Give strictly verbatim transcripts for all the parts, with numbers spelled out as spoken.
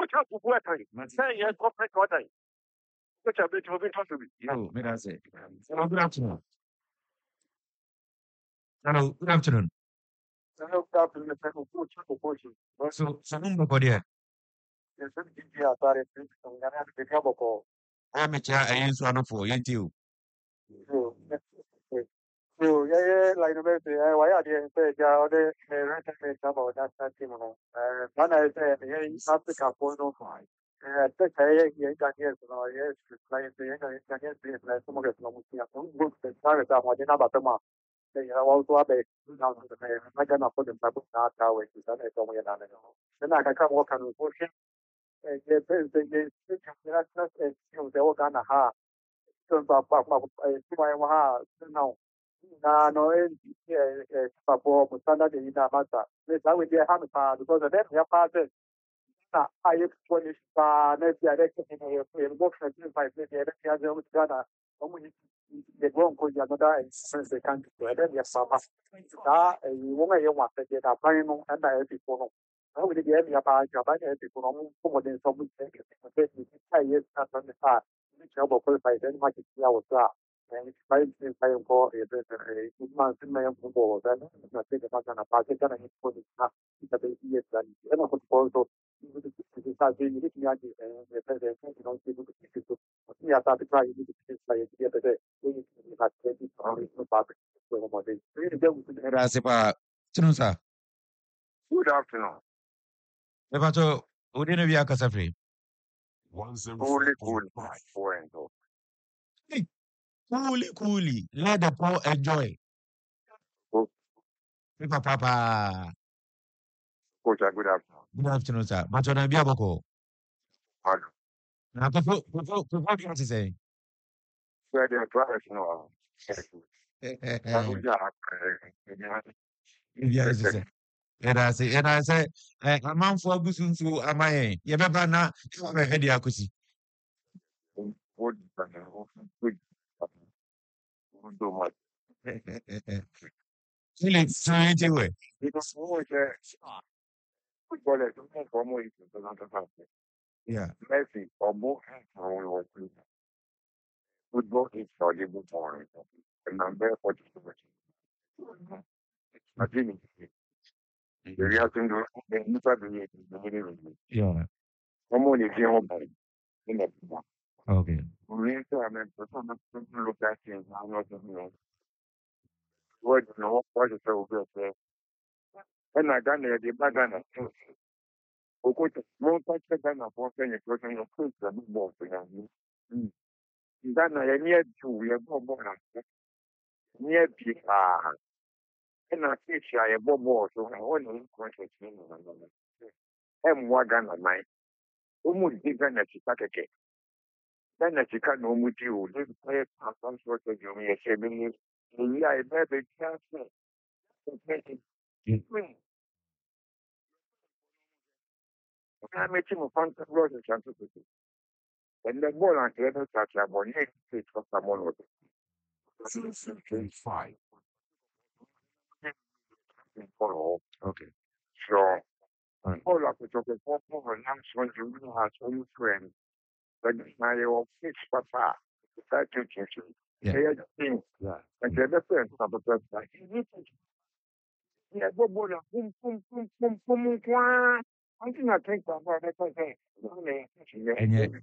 Coach up for what time? Say yes, corporate what time? Coach up to be talk to me. Yo, may I say? Hello, good afternoon. Hello, good afternoon. I looked up in the second coach for coaching. So, so number for there. Yes, I'm going to start to have to pick up a call. I'm a chair. I use one for you too. So, so yeah, yeah, like the best. I why are they say ja the rent me about that that team no. Uh, man I say yeah, in Africa for no fine. Uh, the say yeah, can yes no yes, like the yeah, can yes the like some of the no mutia. So good the target that what na batama. They are also a bit now the me. I can afford the tabu na ta we to that so we na no. Then I can come work on push. Eh, yeah, the the the that's that's it. You know, they work on a ha. So pa pa pa eh, pa ha now. Na no eh eh eh papo musanda de ina masa. Ne sa we dey have pa because of them ya pa se na ayi police pa na dia de ke ne e mo fa tin pa ne dia de ya zo musanda. Omo ni de go ko ya no da e se kan to de ya pa pa. Da e wo me ye wa se de da pa no and da e ti ko no. Na we dey ya pa ja ba e ti ko no mo mo de so mu se ke se ni sai ye sa sa ne sa. Ni cha bo ko fa de ma ki ya wo sa. And five five four is a month in my own board. And I think about an apartment and I put it up in the baby and I don't also start doing it. And the president, you know, people to keep it. We are starting to try to do this by the other day. We had twenty hours of public. Rasipa, Chinusa. Good afternoon. Evato, Udina Via Casafri. Holy, holy, four and all. Coolly, coolly. Let the poor enjoy. Papa, Papa. Coach, good afternoon. Good afternoon, sir. Matona Biaboko. Pardon. Now, before, before, before you say. Where they are trying to know. Yes, and I say, and I say, a man for Gusun to Amaye, Yabana, come ahead, Yakusi. Good. So much. Really, so anyway. Because more football is more for more is Yeah. Messi or more for football is soluble for and I'm very fortunate. I think the reaction to the new Yeah. someone is here in the Okay. we I mean, person look at things, I'm not know what you know what is so good. And I done it, the bagana. Okocha, mo touch Ghana for saying a person your foot the big ball for you. Ghana, you're near to your bomb near Pika. And I teach you a bomb so I want to conscious and what Ghana mine. Almost different as you take. Then as you can know with you, this play some sort of you may say, yeah, I never chance. I met him on the road and chances. And the ball and the other touch are born here for someone with five. Okay. So, all of the chocolate for and I'm going to really have some friends. But my old six papa, that you can see. Yeah. They are the things. And the other friends of the person. Yeah, go boom, boom, boom, boom, boom, boom, boom. I do not think about that. Okay. And yet,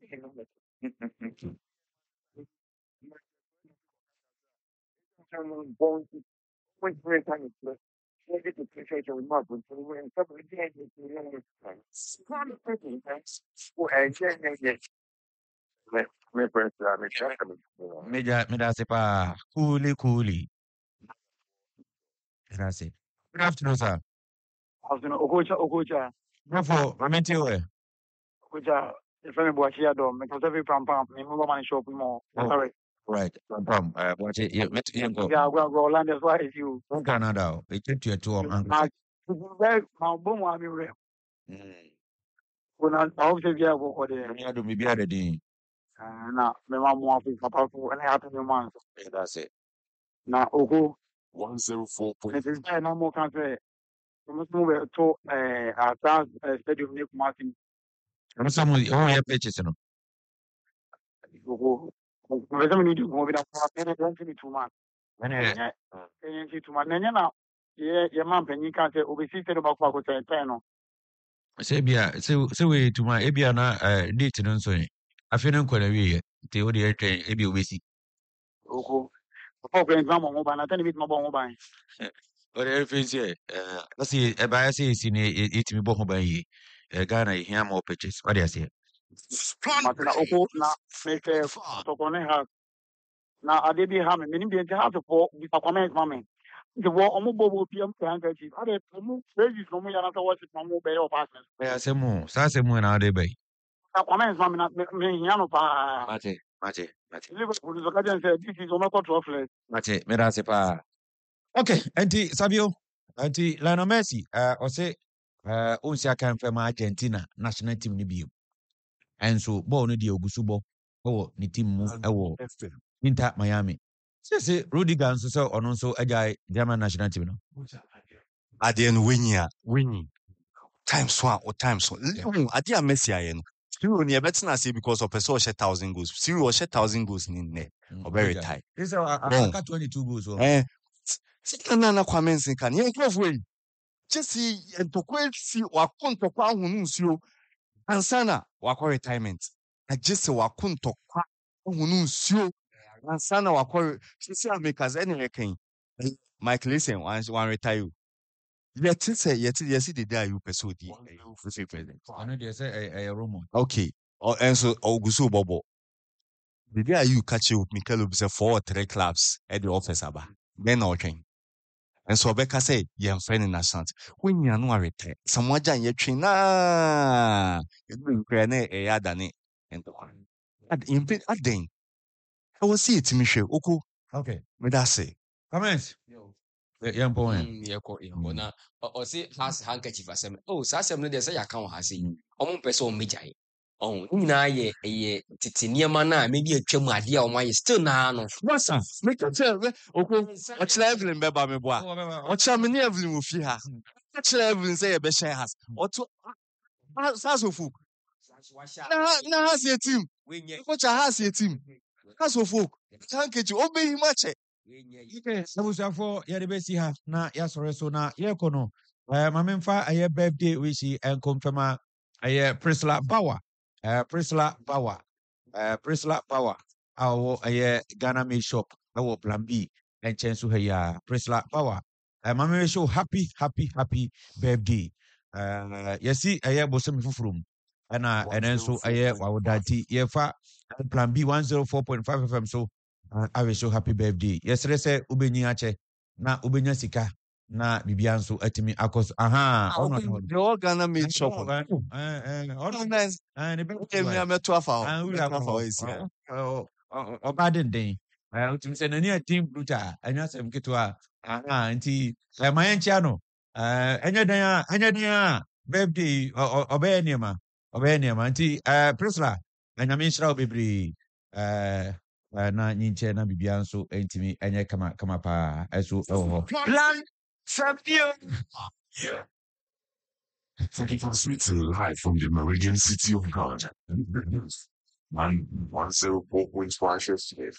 Someone born to point three times. They get to appreciate your remark when somebody did it. Well, I can't get my friends. I'm a check. Meja, Meda Sepa, coolly, coolly. That's it. Good afternoon, sir. I was going to Okocha, Okocha, Before, I meant you. Okocha, if any boy here, don't make us every pam pam, me move on shop more. Sorry. Right. Um, uh, what you met you go. Yeah, well, go land as well as you. From Canada, it took you to a Now, now, boom, I'm in real. When I hope to get over there. I do maybe other day. Now, my mom wants to papa for any happy month. That's it. Now, Oko, one zero four it is no more country. We must move to uh, our town stadium, Nick Martin. I'm someone oh yeah purchase no. Go. Because I need to go with a twenty two man. When Yeah, two man. Then now, yeah, your man penny can't say overseas about Paco Tano. say bia say say we to my ebia na eh date no so yin. Afi no nkwa na wie te wo de etwen ebi obesi. Oko. Paul Grant Mamma Mobile, I tell you, my mobile. O de face eh asi e ba say si ne etimi bo ho ban yi. Eh Ghana hia mo purchase. What do you say? Matana Oko, now, make a Tokone have. Now, I did have a minimum to have to for with a comment, mammy. The war on mobile P M handkerchief. I did move pages from me and I watch it from mobile apartment. Eh asemu, sa asemu na de bai. A comment, mammy, not me, Yano Pa. Mate, mate, mate. Liverpool is a guardian said, this is Omako Trophy. Mate, me da se pa. Okay, enti Sabio, enti Lionel Messi, uh, o se uh, onsi aka mfe ma Argentina national team ni bio. Enso ball no di ogusu ball. Oh, ni team mu ewo Inter Miami. Se se Rudiger nso se ono nso agya German national team no. Ade no wenyi a wenyi. Time so or time so. Ade a Messi aye no. Still ni e betina say because of person share one thousand goals. Still o share one thousand goals ni ne. O very tight. This aka twenty-two goals. Eh. Sika na na Kwame Nsinka ni enkrofo yi. Chesi entokwe si wakontokwa ahunu nsuo. Ansana wakọ retirement. Na jese wakontokwa ahunu nsuo. Ansana wakọ sisi Americans any reckon. Michael Essien one one retire. Yet say yet yet the day you pursue the president. I know they say a rumor. Okay. Or and so Ogusu Bobo. The day you catch you Mikel Obise four or three clubs at the office aba. Then okay. And so Becca say, "Yeah, friend in national. When you are no retire, someone jan ye train na. You do crane a yadane and the one. At impede at den. I will see it, Michelle. Oko. Okay. Me that say. Comments. Yeah, point. Yeah, yeah, na o say has handkerchief asem. Oh, sa asem no dey say ya kan ha say. Omo pese o mejae. Oh, ni na ye ye titi niema na me bi atwam ade a omo ye still na no. What's up? Make a tell me. Oko. Watch Evelyn beba me boa. Watch me ni Evelyn wo fi ha. Watch Evelyn say e be share has. Oto Sasofu. Na na has a team. Watch has a team. Sasofu. Handkerchief obey him ache. Okay, Sabusafo, ya de besi ha na ya sore so na ye kono. Eh mamemfa aye birthday wish and confirm aye Priscilla Power. Eh Priscilla Power. Eh Priscilla Power. Awo aye Ghana Made Shop. Awo Plan B and chance to ya Priscilla Power. Eh mamem show happy happy happy birthday. Eh yesi aye bosom fufurum. Ana enen so aye wawodati ye fa Plan B one oh four point five F M so Uh, I wish you happy birthday. Yesterday say ubeni ache na ubenya sika na bibia nso atimi akos aha ono the all Ghana Made Shop eh eh ono nice eh ne be okay me ameto afa ah we are for is oh obaden den eh utim say na ni team bruta anya sem ketwa aha nti eh mayenchia no eh enya dan a enya dan a birthday obey niema obey niema nti eh Priscilla enya me nshira obebri eh Uh, na nyinche na bibia nso entimi enye kama kama pa eso ewo plan champion yeah. Thank you sweet live from the Meridian City of God. Man one zero four point five F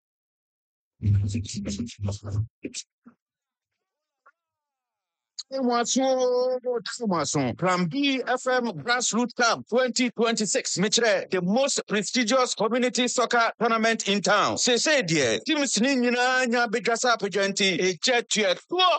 Plan B F M Grassroots Camp twenty twenty-six. Mitre, the most prestigious community soccer tournament in town. Say, say, dear, teams Nina, Bidrasa Pagenti, a jet to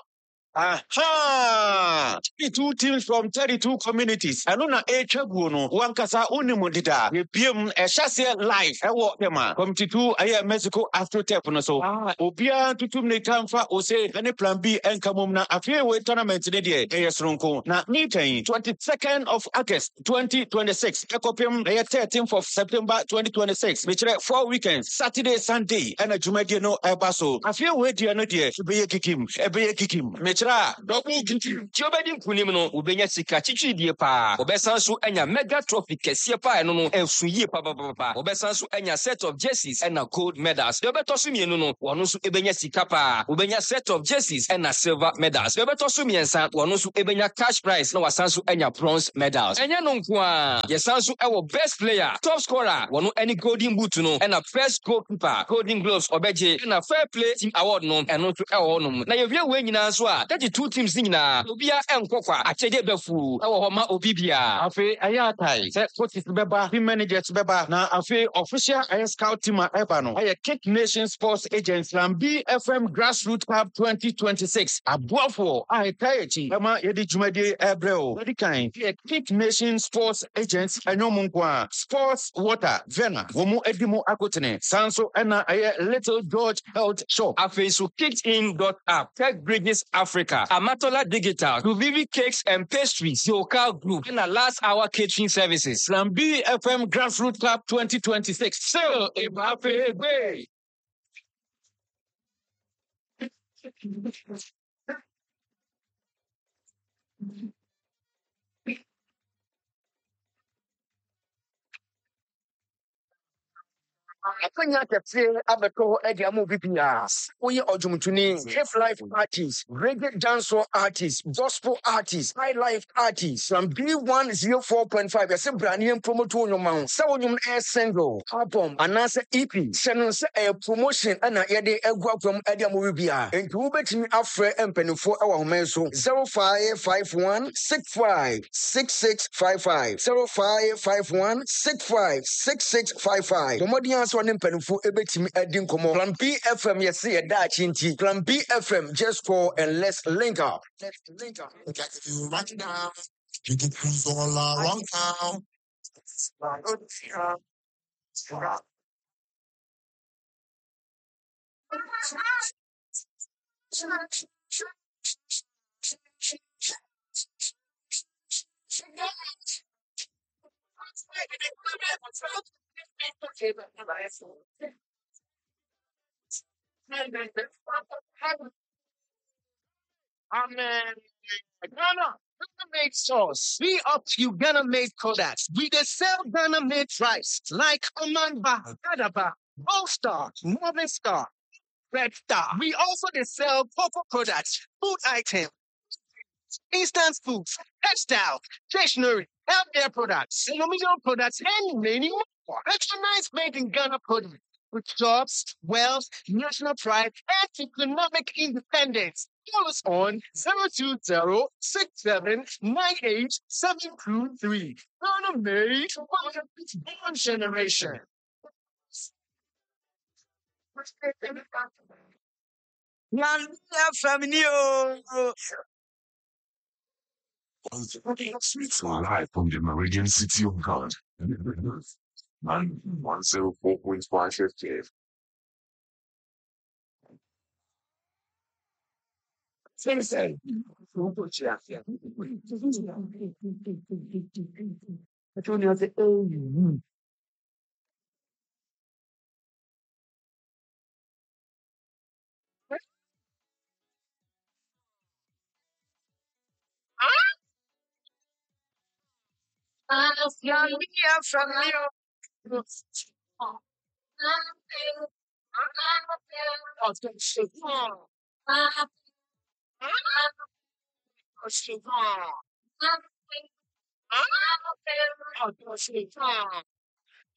aha! thirty-two teams from thirty-two communities. I know na eche buono. Wankasa unimodida. We P M a chassis live. I walk them out. Committee two, I am Mexico after tep no so. Ah, Obia tutum ne kamfa ose any Plan B and kamumna a few way tournament today. Yes, Ronco. Na meeting twenty-second of August twenty twenty-six. Ekopim the thirteenth of September twenty twenty-six. Which four weekends, Saturday, Sunday, and a Jumadi no Ebaso. A few way dear no dear. Be a kikim, a be a kikim. Sra, double duty. Tiobedi nkunim no, ubenya sika chichidie pa. Obesan so enya mega trophy kese pa eno no ensuye pa pa pa pa. Obesan so enya set of jerseys and a gold medals. Dobeto so mienu no, wono so ebenya sika pa. Ubenya set of jerseys and a silver medals. Dobeto so miensa, wono so ebenya cash prize na wasan so enya bronze medals. Enya no nko a, yesan so ewo best player, top scorer, wono any golden boot no, and a first goalkeeper, golden gloves obeje, and a fair play team award no, and no to ewo no. Na ye wie we nyina so a, thirty-two teams nyina, obia enkokwa, achede befu, ewo homa obibia. Afe ayatai. Se coaches beba, team managers beba. Na afe official air scout team a eba no. Aye Kick Nation Sports Agents from B F M Grassroots Cup twenty twenty-six. Abuafo aye kayechi. Ema yedi jumadi ebreo. Yedi kain. Aye Kick Nation Sports Agents enyomu nkwa. Sports Water Vena. Womu edimo akotene. Sanso ena aye Little George Health Shop. Afe so kicked in dot app, Tech Bridges Africa, Amatola Digital, Tuvivi Cakes and Pastries, Yoka Group, and a last hour catering services. From B F M Grassroots Cup twenty twenty-six. So, Ibafe Bay. Akanya kɛseɛ abɛtɔ hɔ ɛde ama obi biara. Woyɛ ɔdwomtoni, Hip Life artist, reggae dancehall artist, gospel artist, high life artist. From B one oh four point five, yɛsɛ brane promote wo nnwoma ho. Sɛ wo nnwom ɛyɛ single, album, anaasɛ E P. Hyɛ no sɛ ɛyɛ promotion ɛna yɛde agu apam ɛde ama obi biara. Enti wobɛtumi afrɛ mpanimfoɔ ɛwɔ ahoma so. zero five five one six five six six five five. zero five five one six five six six five five. Mmɔden so ne mpanimfoɔ ebetimi adi nkɔmmɔ. Plan B F M yɛse yɛ daakye nti. Plan B F M, just call and let's link up. Let's link up. Okay, if you write it down, you can cruise all around town. Amen. Ghana, Ghana made sauce. We up to Ghana made products. We dey sell Ghana made rice like Omangba, Gadaba, Gold Star, Northern Star, Red Star. We also dey sell cocoa products, food items, instant foods, textiles, stationery, healthcare products, aluminum products, and many more. Patronize made in Ghana products with jobs, wealth, national pride, and economic independence. Call us on zero two zero six seven nine eight seven two three. Ghana made one generation. Sweet live from the Meridian City of God. Man, one zero four point five F M. Citizen.